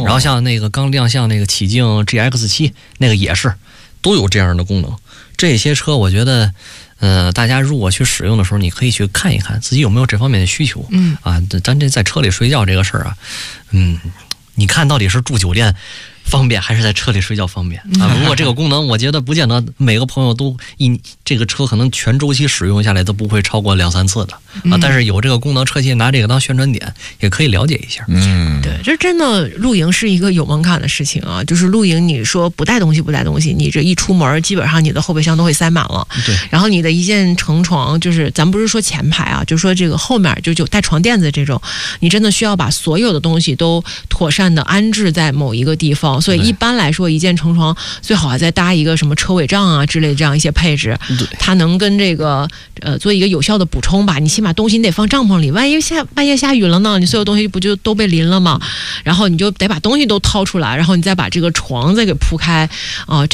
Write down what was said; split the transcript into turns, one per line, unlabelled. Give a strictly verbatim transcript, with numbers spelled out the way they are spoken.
然后像那个刚亮相那个启境 G X 七 那个也是都有这样的功能。这些车我觉得呃，大家如果去使用的时候，你可以去看一看自己有没有这方面的需求。
嗯
啊，咱这在车里睡觉这个事儿啊，嗯，你看到底是住酒店方便还是在车里睡觉方便啊？不过这个功能我觉得不见得每个朋友都一这个车可能全周期使用下来都不会超过两三次的啊。但是有这个功能，车企拿这个当宣传点，也可以了解一下。
嗯，
对，这真的露营是一个有门槛的事情啊。就是露营，你说不带东西不带东西，你这一出门，基本上你的后备箱都会塞满了。
对，
然后你的一键成床，就是咱不是说前排啊，就说这个后面就就带床垫子这种，你真的需要把所有的东西都妥善的安置在某一个地方。所以一般来说，一键成床最好还再搭一个什么车尾帐啊之类的这样一些配置，它能跟这个呃做一个有效的补充吧。你起码东西你得放帐篷里，万一下半夜下雨了呢，你所有东西不就都被淋了吗？然后你就得把东西都掏出来，然后你再把这个床再给铺开啊。